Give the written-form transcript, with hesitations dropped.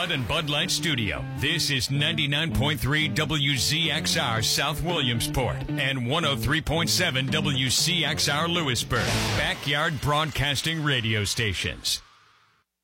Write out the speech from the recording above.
Bud and Bud Light studio. This is 99.3 WZXR South Williamsport and 103.7 WCXR Lewisburg. Backyard Broadcasting Radio Stations.